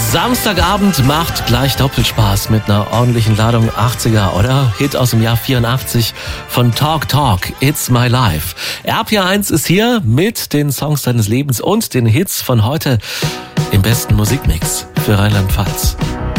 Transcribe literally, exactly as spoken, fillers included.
Samstagabend macht gleich Doppelspaß mit einer ordentlichen Ladung achtziger, oder? Hit aus dem Jahr vierundachtzig von Talk Talk, It's My Life. R P R eins ist hier mit den Songs deines Lebens und den Hits von heute im besten Musikmix für Rheinland-Pfalz.